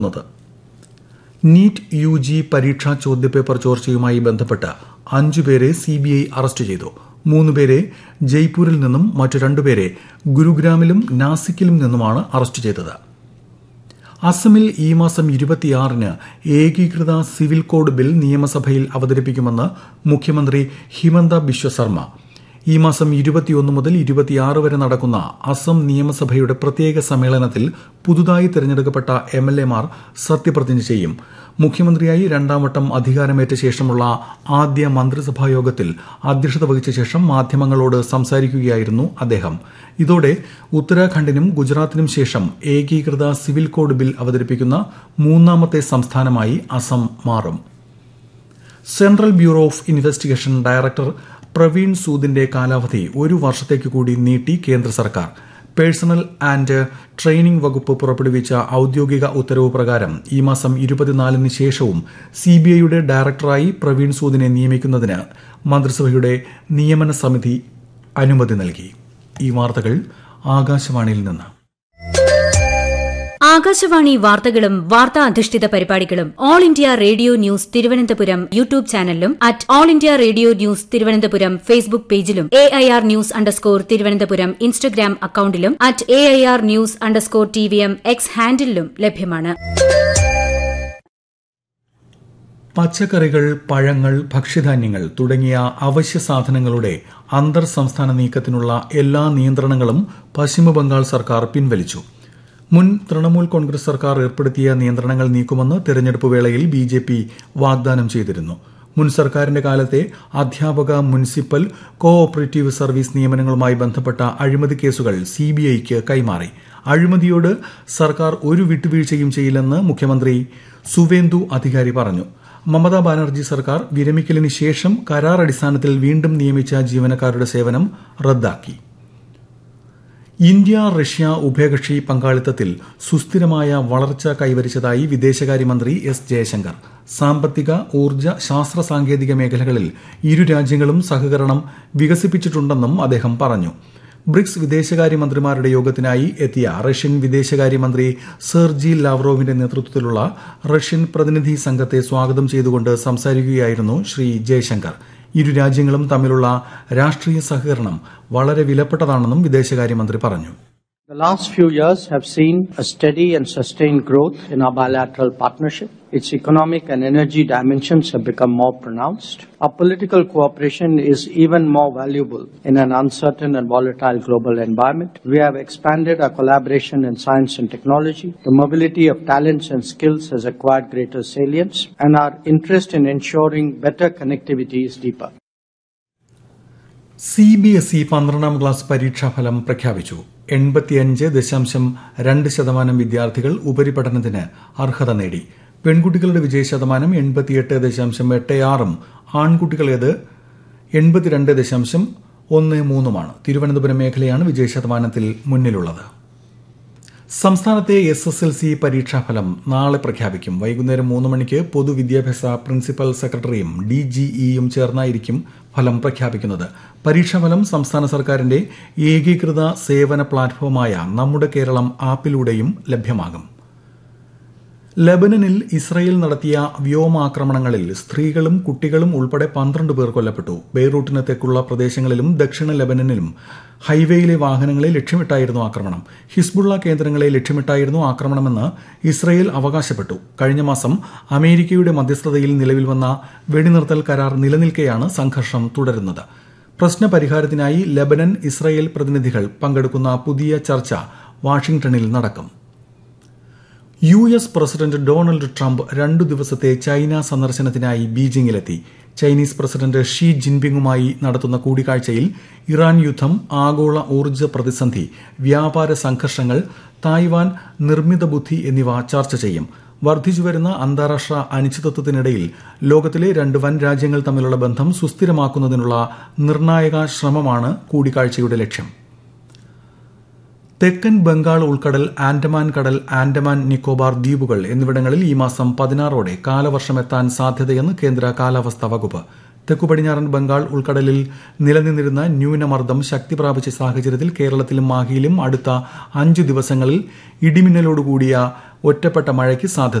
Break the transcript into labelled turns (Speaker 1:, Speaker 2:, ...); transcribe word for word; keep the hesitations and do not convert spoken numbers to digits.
Speaker 1: NEET U G പരീക്ഷാ ചോദ്യപേപ്പർ ചോർച്ചയുമായി ബന്ധപ്പെട്ട് അഞ്ചുപേരെ സിബിഐ അറസ്റ്റ് ചെയ്തു. മൂന്നുപേരെ ജയ്പൂരിൽ നിന്നും മറ്റു രണ്ടുപേരെ ഗുരുഗ്രാമിലും നാസിക്കിലും നിന്നുമാണ് അറസ്റ്റ് ചെയ്തത്. അസമിൽ ഈ മാസം ഇരുപത്തിയാറിന് ഏകീകൃത സിവിൽ കോഡ് ബിൽ നിയമസഭയിൽ അവതരിപ്പിക്കുമെന്ന് മുഖ്യമന്ത്രി ഹിമന്ത ബിശ്വ ശർമ്മ. ഈ മാസം ഇരുപത്തിയൊന്ന് മുതൽ ഇരുപത്തിയാറ് വരെ നടക്കുന്ന അസം നിയമസഭയുടെ പ്രത്യേക സമ്മേളനത്തിൽ പുതുതായി തെരഞ്ഞെടുക്കപ്പെട്ട എം എൽ എമാർ സത്യപ്രതിജ്ഞ ചെയ്യും. മുഖ്യമന്ത്രിയായി രണ്ടാം വട്ടം അധികാരമേറ്റ ശേഷമുള്ള ആദ്യ മന്ത്രിസഭാ യോഗത്തിൽ അധ്യക്ഷത വഹിച്ച ശേഷം മാധ്യമങ്ങളോട് സംസാരിക്കുകയായിരുന്നു അദ്ദേഹം. ഇതോടെ ഉത്തരാഖണ്ഡിനും ഗുജറാത്തിനും ശേഷം ഏകീകൃത സിവിൽ കോഡ് ബിൽ അവതരിപ്പിക്കുന്ന മൂന്നാമത്തെ സംസ്ഥാനമായി അസം മാറും. Central bureau of investigation director Praveen സൂദിന്റെ കാലാവധി ഒരു വർഷത്തേക്ക് കൂടി നീട്ടി കേന്ദ്ര സർക്കാർ. പേഴ്സണൽ ആന്റ് ട്രെയിനിംഗ് വകുപ്പ് പുറപ്പെടുവിച്ച ഔദ്യോഗിക ഉത്തരവ് പ്രകാരം ഈ മാസം ഇരുപത്തിനാലിന് ശേഷവും സിബിഐയുടെ ഡയറക്ടറായി പ്രവീൺ സൂദിനെ നിയമിക്കുന്നതിന് മന്ത്രിസഭയുടെ നിയമന സമിതി അനുമതി നൽകി. ഈ വാർത്തകൾ ആകാശവാണിയിൽ നിന്ന്.
Speaker 2: ആകാശവാണി വാർത്തകളും വാർത്താ അധിഷ്ഠിത പരിപാടികളും all India radio news Thiruvananthapuram YouTube ചാനലിലും at all India radio news Thiruvananthapuram Facebook പേജിലും A I R news underscore Thiruvananthapuram Instagram അക്കൌണ്ടിലും at A I R news underscore T V M X ഹാൻഡിലും ലഭ്യമാണ്.
Speaker 1: പച്ചക്കറികൾ, പഴങ്ങൾ, ഭക്ഷ്യധാന്യങ്ങൾ തുടങ്ങിയ അവശ്യ സാധനങ്ങളുടെ അന്തർ സംസ്ഥാന നീക്കത്തിനുള്ള എല്ലാ നിയന്ത്രണങ്ങളും പശ്ചിമബംഗാൾ സർക്കാർ പിൻവലിച്ചു. മുൻ തൃണമൂൽ കോൺഗ്രസ് സർക്കാർ ഏർപ്പെടുത്തിയ നിയന്ത്രണങ്ങൾ നീക്കുമെന്ന് തെരഞ്ഞെടുപ്പ് വേളയിൽ ബി ജെ പി വാഗ്ദാനം ചെയ്തിരുന്നു. മുൻ സർക്കാരിന്റെ കാലത്തെ അധ്യാപക, മുനിസിപ്പൽ, കോ ഓപ്പറേറ്റീവ് സർവീസ് നിയമനങ്ങളുമായി ബന്ധപ്പെട്ട അഴിമതി കേസുകൾ സിബിഐക്ക് കൈമാറി. അഴിമതിയോട് സർക്കാർ ഒരു വിട്ടുവീഴ്ചയും ചെയ്യില്ലെന്ന് മുഖ്യമന്ത്രി സുവേന്ദു അധികാരി പറഞ്ഞു. മമതാ ബാനർജി സർക്കാർ വിരമിക്കലിന് ശേഷം കരാർ അടിസ്ഥാനത്തിൽ വീണ്ടും നിയമിച്ച ജീവനക്കാരുടെ സേവനം റദ്ദാക്കി. ഇന്ത്യ റഷ്യ ഉഭയകക്ഷി പങ്കാളിത്തത്തിൽ സുസ്ഥിരമായ വളർച്ച കൈവരിച്ചതായി വിദേശകാര്യമന്ത്രി എസ് ജയശങ്കർ. സാമ്പത്തിക, ഊർജ്ജ, ശാസ്ത്ര സാങ്കേതിക മേഖലകളിൽ ഇരു രാജ്യങ്ങളും സഹകരണം വികസിപ്പിച്ചിട്ടുണ്ടെന്നും അദ്ദേഹം പറഞ്ഞു. ബ്രിക്സ് വിദേശകാര്യമന്ത്രിമാരുടെ യോഗത്തിനായി എത്തിയ റഷ്യൻ വിദേശകാര്യമന്ത്രി സെർജി ലാവ്റോവിന്റെ നേതൃത്വത്തിലുള്ള റഷ്യൻ പ്രതിനിധി സംഘത്തെ സ്വാഗതം ചെയ്തുകൊണ്ട് സംസാരിക്കുകയായിരുന്നു ശ്രീ ജയശങ്കർ. ഇരു രാജ്യങ്ങളും തമ്മിലുള്ള രാഷ്ട്രീയ സഹകരണം വളരെ വിലപ്പെട്ടതാണെന്നും വിദേശകാര്യമന്ത്രി പറഞ്ഞു.
Speaker 3: The last few years have seen a steady and sustained growth in our bilateral partnership. Its economic and energy dimensions have become more pronounced. Our political cooperation is even more valuable in an uncertain and volatile global environment. We have expanded our collaboration in science and technology. The mobility of talents and skills has acquired greater salience, and our interest in ensuring better connectivity is deeper.
Speaker 1: C B S E പന്ത്രണ്ടാം class പരീക്ഷാഫലം പ്രഖ്യാപിച്ചു. എൺപത്തിയഞ്ച് ദശാംശം രണ്ട് ശതമാനം വിദ്യാർത്ഥികൾ ഉപരിപഠനത്തിന് അർഹത നേടി. പെൺകുട്ടികളുടെ വിജയശതമാനം എൺപത്തിയെട്ട് ദശാംശം എട്ട് ആറും ആൺകുട്ടികളേത് എൺപത്തിരണ്ട് ദശാംശം ഒന്ന് മൂന്നുമാണ്. തിരുവനന്തപുരം മേഖലയാണ് വിജയശതമാനത്തിൽ മുന്നിലുള്ളത്. സംസ്ഥാനത്തെ എസ് എസ് എൽ സി പരീക്ഷാഫലം നാളെ പ്രഖ്യാപിക്കും. വൈകുന്നേരം മൂന്ന് മണിക്ക് പൊതുവിദ്യാഭ്യാസ പ്രിൻസിപ്പൽ സെക്രട്ടറിയും ഡി ജി ഇയും ചേർന്നായിരിക്കും ഫലം പ്രഖ്യാപിക്കുന്നത്. പരീക്ഷാഫലം സംസ്ഥാന സർക്കാരിന്റെ ഏകീകൃത സേവന പ്ലാറ്റ്ഫോമായ നമ്മുടെ കേരളം ആപ്പിലൂടെയും ലഭ്യമാകും. ലബനനിൽ ഇസ്രയേൽ നടത്തിയ വ്യോമാക്രമണങ്ങളിൽ സ്ത്രീകളും കുട്ടികളും ഉൾപ്പെടെ പന്ത്രണ്ട് പേർ കൊല്ലപ്പെട്ടു. ബെയ്റൂട്ടിന് തെക്കുള്ള പ്രദേശങ്ങളിലും ദക്ഷിണ ലബനനിലും ഹൈവേയിലെ വാഹനങ്ങളെ ലക്ഷ്യമിട്ടായിരുന്നു ആക്രമണം. ഹിസ്ബുള്ള കേന്ദ്രങ്ങളെ ലക്ഷ്യമിട്ടായിരുന്നു ആക്രമണമെന്ന് ഇസ്രയേൽ അവകാശപ്പെട്ടു. കഴിഞ്ഞ മാസം അമേരിക്കയുടെ മധ്യസ്ഥതയിൽ നിലവിൽ വന്ന വെടിനിർത്തൽ കരാർ നിലനിൽക്കെയാണ് സംഘർഷം തുടരുന്നത്. പ്രശ്നപരിഹാരത്തിനായി ലബനൻ, ഇസ്രയേൽ പ്രതിനിധികൾ പങ്കെടുക്കുന്ന പുതിയ ചർച്ച വാഷിംഗ്ടണിൽ നടക്കും. U S president Donald Trump രണ്ടു ദിവസത്തെ ചൈന സന്ദർശനത്തിനായി ബീജിംഗിലെത്തി. ചൈനീസ് പ്രസിഡന്റ് ഷീ ജിൻപിങ്ങുമായി നടത്തുന്ന കൂടിക്കാഴ്ചയിൽ ഇറാൻ യുദ്ധം, ആഗോള ഊർജ്ജ പ്രതിസന്ധി, വ്യാപാര സംഘർഷങ്ങൾ, തായ്വാൻ നിർമ്മിത ബുദ്ധി എന്നിവ ചർച്ച ചെയ്യും. വർദ്ധിച്ചുവരുന്ന അന്താരാഷ്ട്ര അനിശ്ചിതത്വത്തിനിടയിൽ ലോകത്തിലെ രണ്ട് വൻ രാജ്യങ്ങൾ തമ്മിലുള്ള ബന്ധം സുസ്ഥിരമാക്കുന്നതിനുള്ള നിർണായക ശ്രമമാണ് കൂടിക്കാഴ്ചയുടെ ലക്ഷ്യം. തെക്കൻ ബംഗാൾ ഉൾക്കടൽ, ആൻഡമാൻ കടൽ, ആൻഡമാൻ നിക്കോബാർ ദ്വീപുകൾ എന്നിവിടങ്ങളിൽ ഈ മാസം പതിനാറോടെ കാലവർഷമെത്താൻ സാധ്യതയെന്ന് കേന്ദ്ര കാലാവസ്ഥാ വകുപ്പ്. തെക്കു പടിഞ്ഞാറൻ ബംഗാൾ ഉൾക്കടലിൽ നിലനിന്നിരുന്ന ന്യൂനമർദ്ദം ശക്തി പ്രാപിച്ച സാഹചര്യത്തിൽ കേരളത്തിലും മാഹിയിലും അടുത്ത അഞ്ചു ദിവസങ്ങളിൽ ഇടിമിന്നലോടുകൂടിയ ഒറ്റപ്പെട്ട മഴയ്ക്ക് സാധ്യത